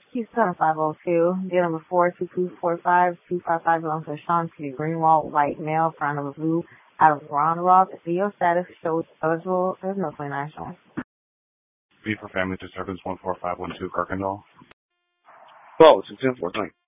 Houston 502, dealing with 42245 belongs to Sean P. Greenwald, white male, front of a blue, out of Round Rock. Theo status shows eligible. There's no 29 showing. B for family disturbance 14512 Kirkendall. Well, it's 10-4, thanks.